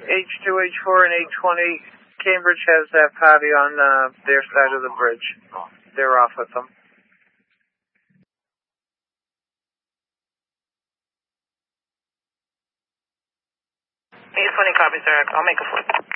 H2, H4, and 820. Cambridge has that party on their side of the bridge. They're off with them. 820 copy, sir. I'll make a flip.